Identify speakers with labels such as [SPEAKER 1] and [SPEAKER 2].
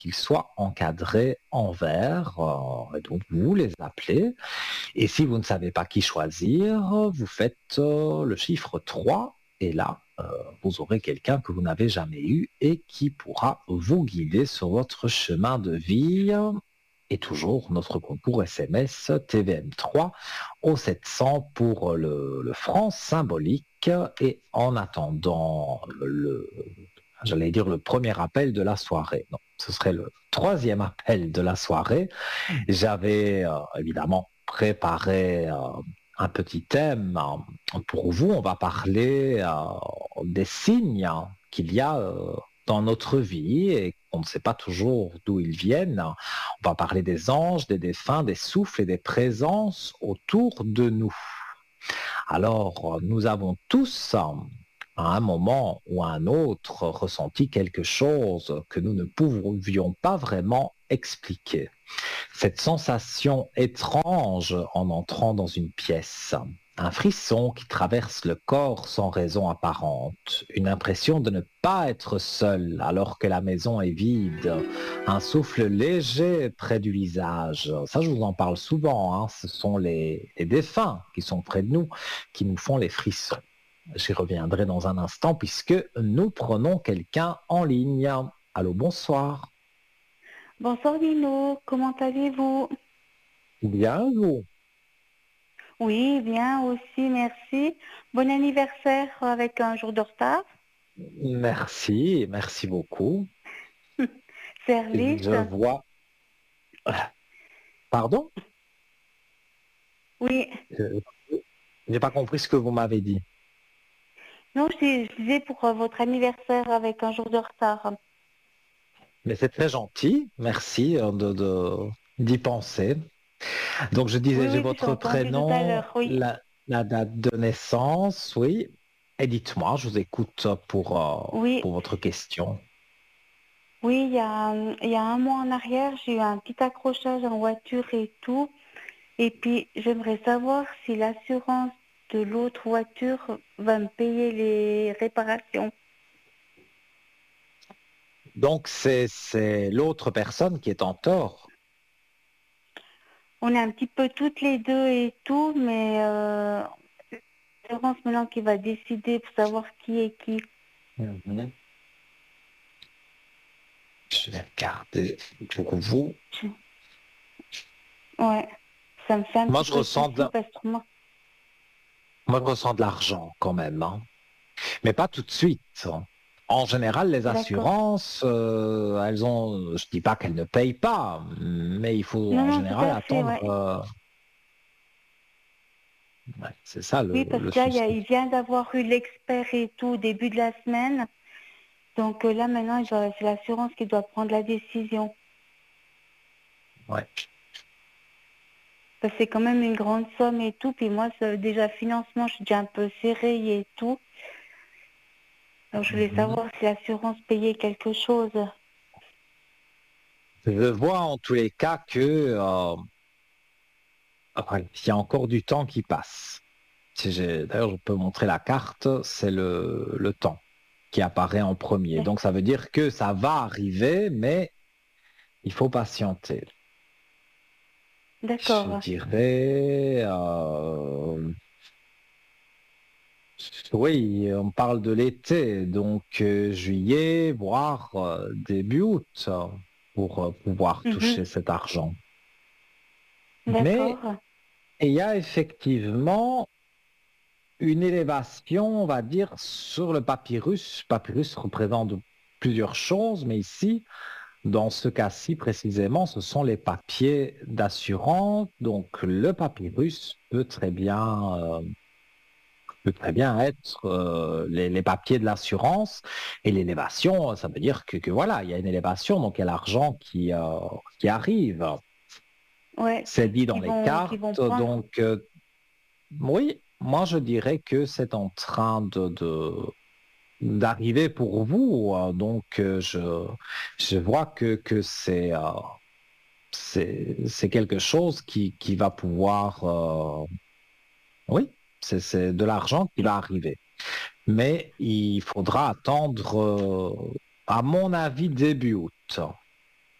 [SPEAKER 1] qu'ils soient encadrés en vert. Et donc, vous les appelez. Et si vous ne savez pas qui choisir, vous faites le chiffre 3. Et là, vous aurez quelqu'un que vous n'avez jamais eu et qui pourra vous guider sur votre chemin de vie. Et toujours notre concours SMS TVM3 au 700 pour le franc symbolique. Et en attendant j'allais dire le premier appel de la soirée. Non, ce serait le troisième appel de la soirée. J'avais évidemment préparé un petit thème pour vous. On va parler des signes qu'il y a dans notre vie et on ne sait pas toujours d'où ils viennent. On va parler des anges, des défunts, des souffles et des présences autour de nous. Alors, nous avons tous, à un moment ou à un autre, ressenti quelque chose que nous ne pouvions pas vraiment expliquer. Cette sensation étrange en entrant dans une pièce, un frisson qui traverse le corps sans raison apparente, une impression de ne pas être seul alors que la maison est vide, un souffle léger près du visage. Ça, je vous en parle souvent, hein. Ce sont les défunts qui sont près de nous, qui nous font les frissons. J'y reviendrai dans un instant puisque nous prenons quelqu'un en ligne. Allô, bonsoir.
[SPEAKER 2] Bonsoir Lino, comment allez-vous?
[SPEAKER 1] Bien, vous?
[SPEAKER 2] Oui, bien aussi, merci. Bon anniversaire avec un jour de retard.
[SPEAKER 1] Merci, merci beaucoup.
[SPEAKER 2] Serlis.
[SPEAKER 1] Je vois. Pardon?
[SPEAKER 2] Oui,
[SPEAKER 1] Je n'ai pas compris ce que vous m'avez dit.
[SPEAKER 2] non, je disais pour votre anniversaire avec un jour de retard.
[SPEAKER 1] Mais c'est très gentil. Merci d'y penser. Donc, je
[SPEAKER 2] Oui,
[SPEAKER 1] disais, j'ai
[SPEAKER 2] oui, puis j'ai
[SPEAKER 1] votre
[SPEAKER 2] entendu tout à
[SPEAKER 1] prénom,
[SPEAKER 2] l'heure, oui.
[SPEAKER 1] la date de naissance, oui. Et dites-moi, je vous écoute
[SPEAKER 2] Oui,
[SPEAKER 1] pour votre question.
[SPEAKER 2] oui, il y a un mois en arrière, j'ai eu un petit accrochage en voiture et tout. Et puis, j'aimerais savoir si l'assurance de l'autre voiture va me payer les réparations.
[SPEAKER 1] Donc, c'est l'autre personne qui est en tort.
[SPEAKER 2] On est un petit peu toutes les deux et tout, mais c'est Laurence maintenant qui va décider pour savoir qui est qui.
[SPEAKER 1] Mhm. Je vais regarder pour vous.
[SPEAKER 2] Ouais, ça me fait un
[SPEAKER 1] Moi,
[SPEAKER 2] petit peu de soucis parce que
[SPEAKER 1] moi, je ressens de l'argent quand même, hein. Mais pas tout de suite, hein. En général, les
[SPEAKER 2] d'accord.
[SPEAKER 1] assurances, elles ont, je dis pas qu'elles ne payent pas, mais il faut
[SPEAKER 2] Non,
[SPEAKER 1] en
[SPEAKER 2] non, tout
[SPEAKER 1] général
[SPEAKER 2] à fait,
[SPEAKER 1] attendre.
[SPEAKER 2] ouais.
[SPEAKER 1] Ouais, c'est ça
[SPEAKER 2] Oui, parce
[SPEAKER 1] le
[SPEAKER 2] que là,
[SPEAKER 1] souci.
[SPEAKER 2] il vient d'avoir eu l'expert et tout au début de la semaine. Donc là, maintenant, c'est l'assurance qui doit prendre la décision.
[SPEAKER 1] Ouais.
[SPEAKER 2] Parce que c'est quand même une grande somme et tout. Puis moi, déjà, financement, je suis déjà un peu serrée et tout. Donc je voulais
[SPEAKER 1] Mhm.
[SPEAKER 2] savoir si l'assurance payait quelque chose.
[SPEAKER 1] Je vois en tous les cas que ouais, il y a encore du temps qui passe. D'ailleurs, je peux montrer la carte, c'est le temps qui apparaît en premier. Donc, ça veut dire que ça va arriver, mais il faut patienter. Je
[SPEAKER 2] D'accord.
[SPEAKER 1] dirais, oui, on parle de l'été, donc juillet, voire début août, pour pouvoir
[SPEAKER 2] Mhm.
[SPEAKER 1] toucher cet argent. Mais
[SPEAKER 2] D'accord.
[SPEAKER 1] il y a effectivement une élévation, on va dire, sur le papyrus. Papyrus représente plusieurs choses, mais ici, dans ce cas-ci précisément, ce sont les papiers d'assurance. Donc le papyrus peut très bien être les papiers de l'assurance et l'élévation, ça veut dire que voilà, il y a une élévation, donc il y a l'argent qui arrive.
[SPEAKER 2] Ouais,
[SPEAKER 1] C'est dit dans les
[SPEAKER 2] qui vont
[SPEAKER 1] cartes,
[SPEAKER 2] prendre.
[SPEAKER 1] donc oui, moi je dirais que c'est en train d'arriver pour vous, donc je vois que c'est quelque chose qui va pouvoir, oui, c'est de l'argent qui va arriver. Mais il faudra attendre, à mon avis, début août.